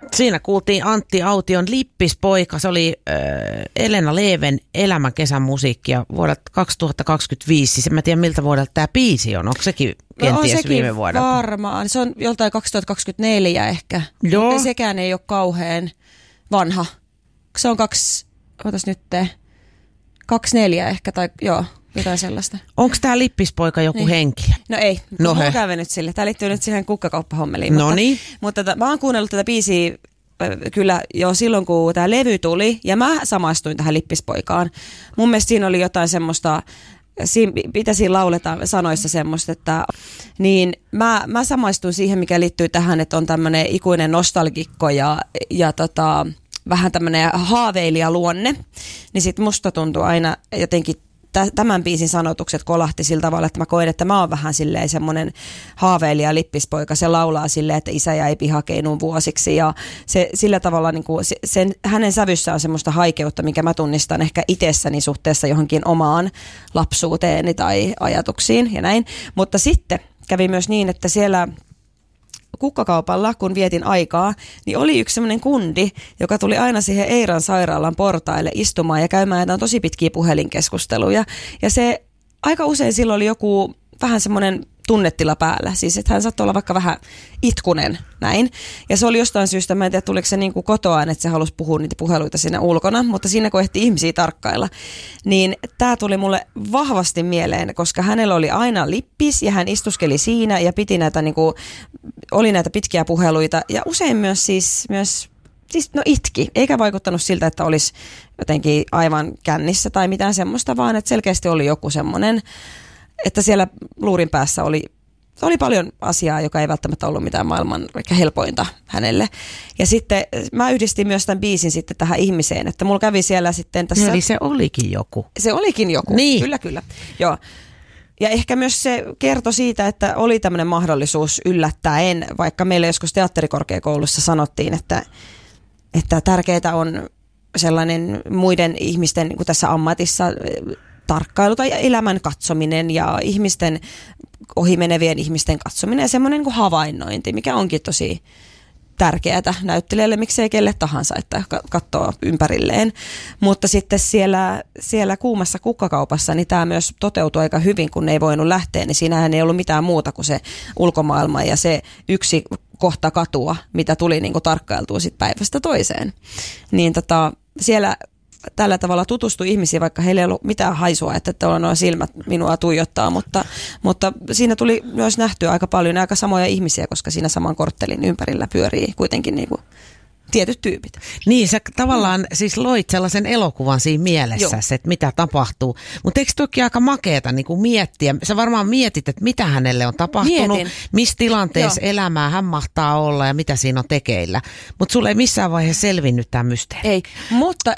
Siinä kuultiin Antti Aution Lippispoika. Se oli Elena Leven Elämän kesän musiikkia vuodelta 2025. Siis en mä tiedä miltä vuodelta tämä biisi on. Onko sekin kenties viime vuodelta? Varmaan. Se on joltain 2024 ehkä. Joo. Mutta sekään ei ole kauhean vanha. Se on 24 ehkä tai joo. Jotain sellaista. Onko tämä Lippispoika joku henkilö? No ei, mulla käy nyt sille. Tämä liittyy nyt siihen kukkakouppahommeliin. Mutta mä oon kuunnellut tätä biisiä kyllä jo silloin, kun tämä levy tuli, ja mä samastuin tähän Lippispoikaan. Mun mielestä siinä oli jotain semmoista, mitä siinä lauletaan sanoissa semmoista, että niin mä samaistuin siihen, mikä liittyy tähän, että on tämmöinen ikuinen nostalgikko ja vähän tämmöinen haaveilijaluonne, niin sit musta tuntuu aina jotenkin tämän biisin sanotukset kolahti sillä tavalla, että mä koen, että mä oon vähän silleen semmoinen haaveilija Lippispoika. Se laulaa silleen, että isä jäi pihakeinuun vuosiksi ja se sillä tavalla niin kuin hänen sävyssä on semmoista haikeutta, mikä mä tunnistan ehkä itsessäni suhteessa johonkin omaan lapsuuteeni tai ajatuksiin ja näin. Mutta sitten kävi myös niin, että siellä kukkakaupalla, kun vietin aikaa, niin oli yksi semmoinen kundi, joka tuli aina siihen Eiran sairaalan portaille istumaan ja käymään jotain tosi pitkiä puhelinkeskusteluja. Ja se aika usein silloin oli joku vähän semmoinen tunnetila päällä. Siis että hän saattoi olla vaikka vähän itkunen näin. Ja se oli jostain syystä, mä en tiedä tuliko se niin kuin kotoaan, että se halusi puhua niitä puheluita siinä ulkona, mutta siinä kun ehti ihmisiä tarkkailla, niin tämä tuli mulle vahvasti mieleen, koska hänellä oli aina lippis ja hän istuskeli siinä ja piti näitä niin kuin, oli näitä pitkiä puheluita ja usein myös itki, eikä vaikuttanut siltä, että olisi jotenkin aivan kännissä tai mitään semmoista, vaan että selkeästi oli joku semmoinen, että siellä luurin päässä oli paljon asiaa, joka ei välttämättä ollut mitään maailman ehkä helpointa hänelle. Ja sitten mä yhdistin myös tämän biisin sitten tähän ihmiseen, että mulla kävi siellä sitten tässä. Eli se olikin joku. Se olikin joku, niin. Kyllä. Joo. Ja ehkä myös se kertoi siitä, että oli tämmöinen mahdollisuus yllättäen, vaikka meille joskus teatterikorkeakoulussa sanottiin, että tärkeää on sellainen muiden ihmisten niin kuin tässä ammatissa tarkkailu tai elämän katsominen ja ihmisten, ohimenevien ihmisten katsominen ja semmoinen niin kuin havainnointi, mikä onkin tosi tärkeää näyttelijälle, miksei kelle tahansa, että katsoo ympärilleen. Mutta sitten siellä kuumassa kukkakaupassa, niin tämä myös toteutui aika hyvin, kun ne ei voinut lähteä, niin siinähän ei ollut mitään muuta kuin se ulkomaailma ja se yksi kohta katua, mitä tuli niin kuin tarkkailtua sit päivästä toiseen. Niin siellä tällä tavalla tutustui ihmisiin, vaikka heillä ei ollut mitään haisua, että tuolla nuo silmät minua tuijottaa, mutta siinä tuli myös nähtyä aika paljon aika samoja ihmisiä, koska siinä saman korttelin ympärillä pyörii kuitenkin niin kuin tietyt tyypit. Niin, sä tavallaan siis loit sellaisen elokuvan siinä mielessäsi, että mitä tapahtuu. Mutta eikö toki aika makeeta niin kuin miettiä? Sä varmaan mietit, että mitä hänelle on tapahtunut, missä tilanteessa elämää hän mahtaa olla ja mitä siinä on tekeillä. Mutta sulle ei missään vaiheessa selvinnyt tämä mysteeri. Ei, mutta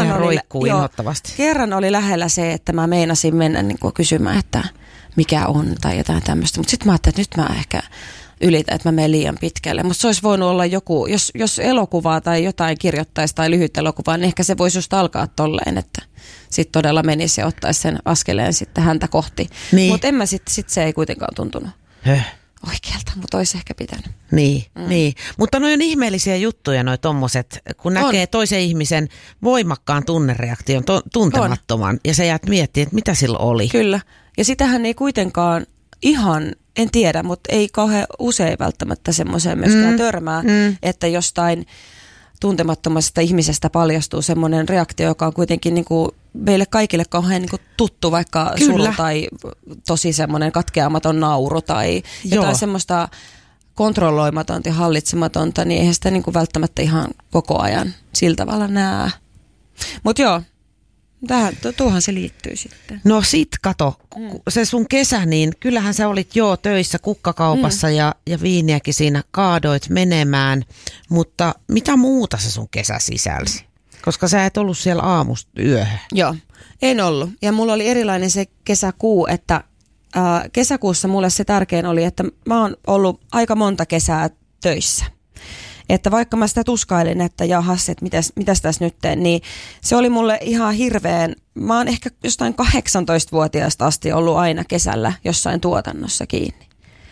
kerran oli lähellä se, että mä meinasin mennä niin kuin kysymään, että mikä on tai jotain tämmöistä. Mutta sitten mä ajattelin, että nyt mä ehkä ylitä, että mä menen liian pitkälle. Mutta se olisi voinut olla joku, jos elokuvaa tai jotain kirjoittaisi tai lyhyt elokuvaa, niin ehkä se voisi just alkaa tolleen, että sitten todella menisi ja ottaisi sen askeleen sitten häntä kohti. Niin. Mutta en mä sit se ei kuitenkaan tuntunut oikealta, mutta olisi ehkä pitänyt. Niin. Mutta noi on ihmeellisiä juttuja noi tommoset, kun näkee toisen ihmisen voimakkaan tunnereaktion, tuntemattoman, ja sä jäät miettimään, että mitä sillä oli. Kyllä, ja sitähän ei kuitenkaan ihan, en tiedä, mutta ei kauhean usein välttämättä semmoiseen myöskään törmää, että jostain tuntemattomasta ihmisestä paljastuu semmoinen reaktio, joka on kuitenkin niin kuin meille kaikille kauhean niin kuin tuttu, vaikka suru tai tosi semmoinen katkeamaton nauru tai jotain semmoista kontrolloimatonta ja hallitsematonta, niin eihän sitä niin kuin välttämättä ihan koko ajan sillä tavalla näe. Mutta joo. Tuohan se liittyy sitten. No sit kato, se sun kesä, niin kyllähän sä olit töissä kukkakaupassa ja viiniäkin siinä kaadoit menemään, mutta mitä muuta se sun kesä sisälsi? Koska sä et ollut siellä aamusta yöhön. Joo, en ollut. Ja mulla oli erilainen se kesäkuu, että kesäkuussa mulle se tärkein oli, että mä oon ollut aika monta kesää töissä. Että vaikka mä sitä tuskailin, että jahas, että mitäs tässä nyt teen, niin se oli mulle ihan hirveän, mä oon ehkä jostain 18-vuotiaasta asti ollut aina kesällä jossain tuotannossa kiinni.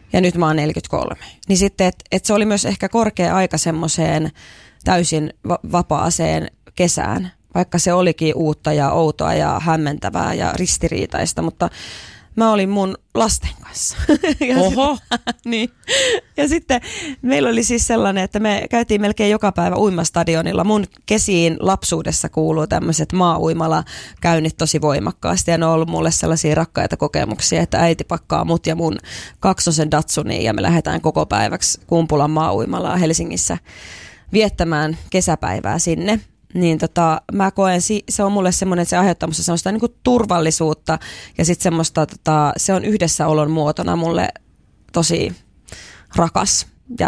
ja nyt mä oon 43. Niin sitten, että se oli myös ehkä korkea aika semmoiseen täysin vapaaseen kesään, vaikka se olikin uutta ja outoa ja hämmentävää ja ristiriitaista, mutta mä olin mun lasten kanssa. Oho! Niin. Ja sitten meillä oli siis sellainen, että me käytiin melkein joka päivä uimastadionilla. Mun kesiin lapsuudessa kuuluu tämmöiset maa-uimala-käynnit tosi voimakkaasti. Ja ne on ollut mulle sellaisia rakkaita kokemuksia, että äiti pakkaa mut ja mun kaksosen Datsuniin ja me lähdetään koko päiväksi Kumpulan maa-uimalaa Helsingissä viettämään kesäpäivää sinne. Niin mä koen, se on mulle semmoinen, että se aiheuttaa musta semmoista niin kuin turvallisuutta ja sitten semmoista, se on yhdessäolon muotona mulle tosi rakas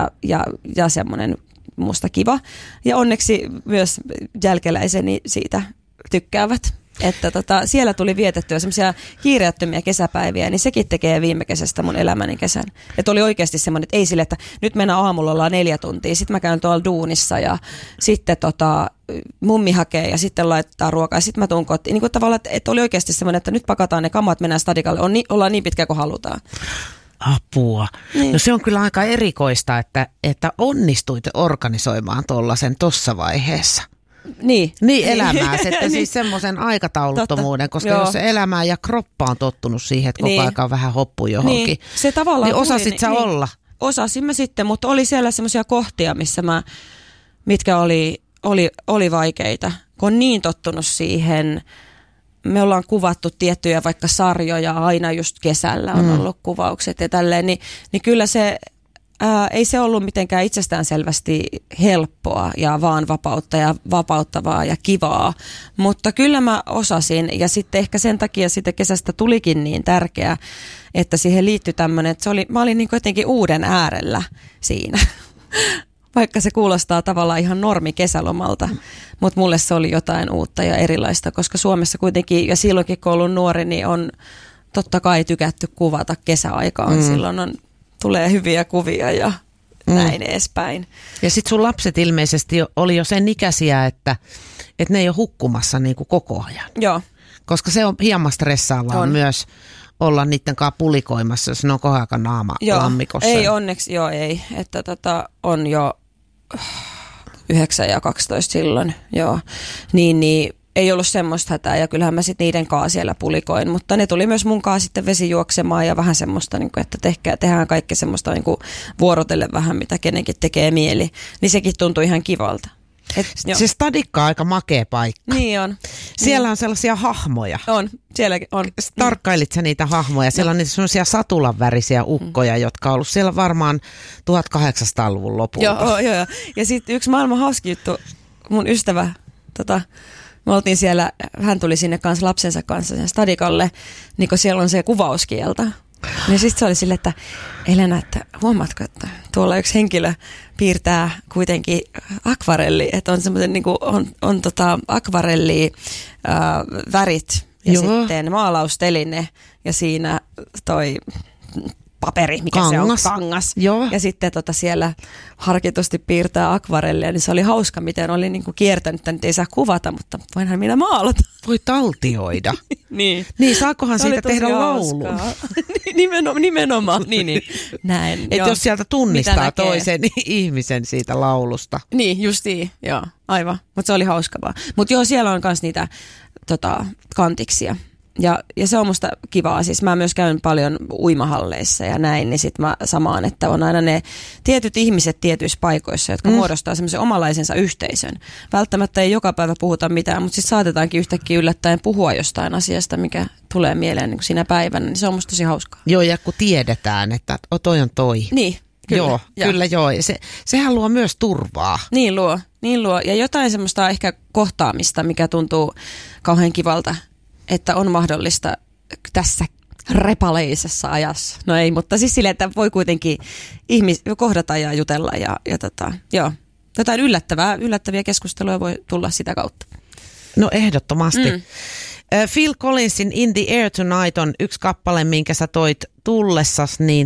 ja semmoinen musta kiva. Ja onneksi myös jälkeläiseni siitä tykkäävät. Että siellä tuli vietettyä semmoisia kiireettömiä kesäpäiviä, niin sekin tekee viime kesästä mun elämäni kesän. Että oli oikeasti semmoinen, että ei sille, että nyt mennään aamulla ollaan 4 tuntia, sitten mä käyn tuolla duunissa ja sitten mummi hakee ja sitten laittaa ruokaa ja sitten mä tuun kotiin. Niin kuin tavallaan, että oli oikeasti semmoinen, että nyt pakataan ne kamat, mennään stadikalle, ollaan niin pitkä kuin halutaan. Apua. Niin. No se on kyllä aika erikoista, että onnistuit organisoimaan tollasen tossa vaiheessa. Niin elämää, että siis semmoisen aikatauluttomuuden, koska jos se elämä ja kroppa on tottunut siihen, että koko aika on vähän hoppu johonkin, niin, se tavallaan niin osasit sä olla? Osasin mä sitten, mutta oli siellä semmoisia kohtia, mitkä oli vaikeita, kun on niin tottunut siihen. Me ollaan kuvattu tiettyjä vaikka sarjoja, aina just kesällä on ollut kuvaukset ja tälleen, niin kyllä se ei se ollut mitenkään itsestäänselvästi helppoa ja vaan vapautta ja vapauttavaa ja kivaa, mutta kyllä mä osasin ja sitten ehkä sen takia siitä kesästä tulikin niin tärkeä, että siihen liittyi tämmöinen, että mä olin niin jotenkin uuden äärellä siinä, vaikka se kuulostaa tavallaan ihan normi kesälomalta, mutta mulle se oli jotain uutta ja erilaista, koska Suomessa kuitenkin ja silloinkin kun ollut nuori, niin on totta kai tykätty kuvata kesäaikaan, silloin tulee hyviä kuvia ja näin edespäin. Ja sitten sun lapset ilmeisesti oli jo sen ikäisiä, että ne ei ole hukkumassa niin kuin koko ajan. Joo. Koska se on hieman stressaavaa myös olla niiden kanssa pulikoimassa, jos ne on koko ajan naama lammikossa. Ei onneksi, ei. Että on jo 9 ja 12 silloin, niin ei ollut semmoista hätää ja kyllähän mä sitten niiden kanssa siellä pulikoin, mutta ne tuli myös mun kanssa sitten vesijuoksemaan ja vähän semmoista, niin kuin, että tehdään kaikki semmoista niin kuin vuorotelle vähän, mitä kenenkin tekee mieli, niin sekin tuntui ihan kivalta. Se stadikka on aika makea paikka. Niin on. Siellä on sellaisia hahmoja. On, sielläkin on. Tarkkailit sä niitä hahmoja? Siellä on niitä sellaisia satulan värisiä ukkoja, jotka on ollut siellä varmaan 1800-luvun lopulta. Joo. Ja sitten yksi maailman hauski juttu, mun ystävä, me oltiin siellä, hän tuli sinne kanssa lapsensa kanssa sen stadikalle, niin kun siellä on se kuvauskielto. Niin sitten se oli silleen, että Elena, että huomaatko, että tuolla yksi henkilö piirtää kuitenkin akvarelli, että on semmoinen niin kuin on akvarelli värit ja sitten maalausteline ja siinä toi paperi, mikä kangas. se on, kangas. Joo. Ja sitten siellä harkitusti piirtää akvarellia, niin se oli hauska, miten oli niin kuin kiertänyt, että nyt ei saa kuvata, mutta voinhan minä maalata. Voi taltioida. Niin, saakohan siitä tehdä laulun? Nimenomaan. Niin. Näin. Että jos sieltä tunnistaa toisen ihmisen siitä laulusta. Niin, justiin, joo, aivan. Mutta se oli hauska vaan. Mutta joo, siellä on myös niitä kantiksia. Ja se on musta kivaa, siis mä myös käyn paljon uimahalleissa ja näin, niin sit mä samaan, että on aina ne tietyt ihmiset tietyissä paikoissa, jotka muodostaa semmoisen omalaisensa yhteisön. Välttämättä ei joka päivä puhuta mitään, mutta sitten saatetaankin yhtäkkiä yllättäen puhua jostain asiasta, mikä tulee mieleen niin kuin siinä päivänä, niin se on musta tosi hauskaa. Joo, ja kun tiedetään, että toi on toi. Niin. Kyllä, kyllä. Sehän luo myös turvaa. Niin luo. Ja jotain semmoista ehkä kohtaamista, mikä tuntuu kauhean kivalta, että on mahdollista tässä repaleisessa ajassa. No ei, mutta siis silleen, että voi kuitenkin kohdata ja jutella ja jotain yllättäviä keskusteluja voi tulla sitä kautta. No ehdottomasti. Phil Collinsin In the Air Tonight on yksi kappale, minkä sä toit tullessas, niin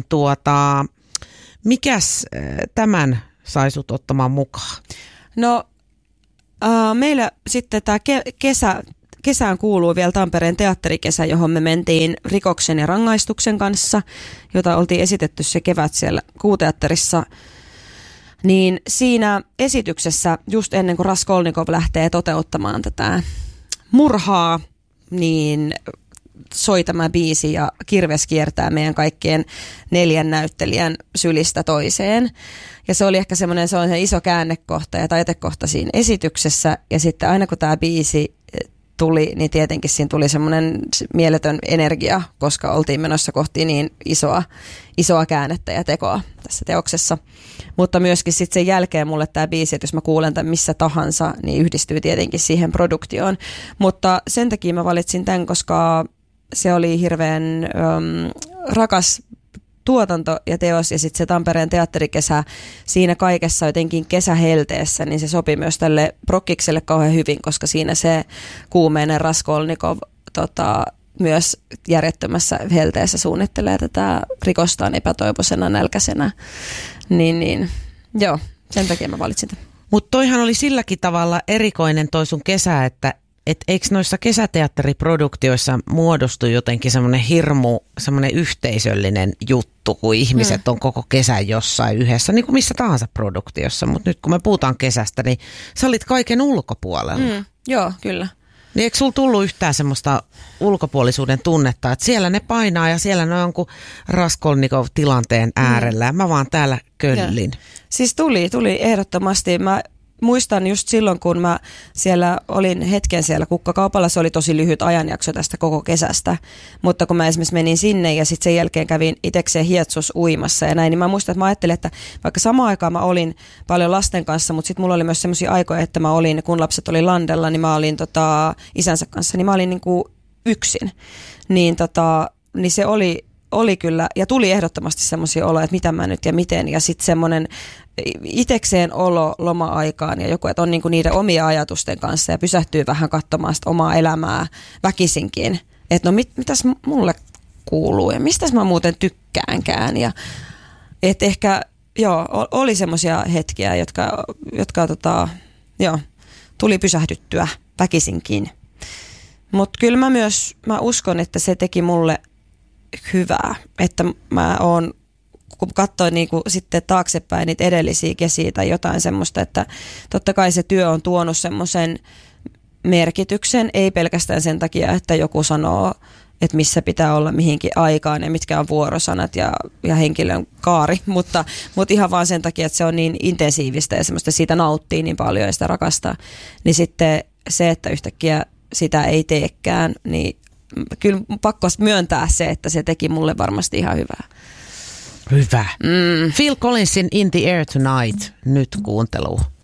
mikäs tämän sai sut ottamaan mukaan? No meillä sitten tämä kesään kuuluu vielä Tampereen teatterikesä, johon me mentiin Rikoksen ja rangaistuksen kanssa, jota oltiin esitetty se kevät siellä Kuuteatterissa. Niin siinä esityksessä, just ennen kuin Raskolnikov lähtee toteuttamaan tätä murhaa, niin soi tämä biisi ja kirves kiertää meidän kaikkien 4 näyttelijän sylistä toiseen. Ja se oli ehkä semmoinen iso käännekohta ja taitekohta siinä esityksessä. Ja sitten aina kun tämä biisi tuli, niin tietenkin siinä tuli semmoinen mieletön energia, koska oltiin menossa kohti niin isoa käännettä ja tekoa tässä teoksessa. Mutta myöskin sitten sen jälkeen mulle tämä biisi, että jos mä kuulen tämän missä tahansa, niin yhdistyy tietenkin siihen produktioon. Mutta sen takia mä valitsin tämän, koska se oli hirveän rakas tuotanto ja teos, ja sitten se Tampereen teatterikesä siinä kaikessa jotenkin kesähelteessä, niin se sopi myös tälle prokkikselle kauhean hyvin, koska siinä se kuumeinen Raskolnikov myös järjettömässä helteessä suunnittelee tätä rikostaan epätoivoisena, nälkäisenä. Niin, joo, sen takia mä valitsin tämän. Mutta toihan oli silläkin tavalla erikoinen toi sun kesä, että eikö noissa kesäteatteriproduktioissa muodostu jotenkin semmoinen semmoinen yhteisöllinen juttu, kun ihmiset on koko kesän jossain yhdessä, niin kuin missä tahansa produktiossa. Mutta nyt kun me puhutaan kesästä, niin sä olit kaiken ulkopuolella. Joo, kyllä. Niin eikö sulla tullut yhtään semmoista ulkopuolisuuden tunnetta, että siellä ne painaa ja siellä ne on jonkun Raskolnikov-tilanteen äärellä. Mä vaan täällä köllin. Siis tuli ehdottomasti. Mä muistan just silloin, kun mä olin hetken siellä kukkakaupalla, se oli tosi lyhyt ajanjakso tästä koko kesästä, mutta kun mä esimerkiksi menin sinne ja sitten sen jälkeen kävin itsekseen Hietsus uimassa ja näin, niin mä muistan, että mä ajattelin, että vaikka samaan aikaan mä olin paljon lasten kanssa, mutta sitten mulla oli myös semmoisia aikoja, että mä olin, kun lapset oli landella, niin mä olin isänsä kanssa, niin mä olin niinku yksin, niin se oli kyllä, ja tuli ehdottomasti semmoisia oloja, että mitä mä nyt ja miten, ja sitten semmoinen itekseen olo loma-aikaan ja joku, että on niinku niiden omia ajatusten kanssa ja pysähtyy vähän katsomaan sitä omaa elämää väkisinkin. Että no mitäs mulle kuuluu ja mistäs mä muuten tykkäänkään. Ja että ehkä, oli semmoisia hetkiä, jotka tuli pysähdyttyä väkisinkin. Mutta kyllä mä uskon, että se teki mulle hyvää, että mä oon, kun katsoin niinku sitten taaksepäin niitä edellisiä kesiä tai jotain semmoista, että totta kai se työ on tuonut semmoisen merkityksen, ei pelkästään sen takia, että joku sanoo, että missä pitää olla mihinkin aikaan ja mitkä on vuorosanat ja henkilön kaari, mutta ihan vaan sen takia, että se on niin intensiivistä ja semmoista siitä nauttii niin paljon ja sitä rakastaa, niin sitten se, että yhtäkkiä sitä ei teekään, niin kyllä pakko myöntää se, että se teki mulle varmasti ihan hyvää. Hyvä. Phil Collinsin In the Air Tonight nyt kuunteluun.